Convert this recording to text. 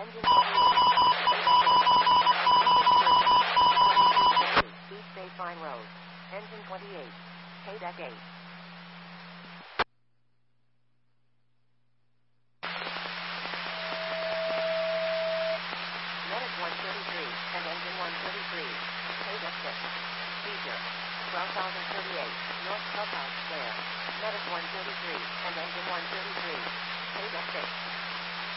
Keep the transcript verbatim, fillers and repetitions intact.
Engine twenty-eight. East Baseline Road. Engine twenty-eight. K-Deck eight. Medic one thirty-three and Engine one thirty-three. K-Deck six. Feature. twelve thousand thirty-eight. North Clubhouse Square. Medic one thirty-three and Engine one thirty-three. K-Deck six.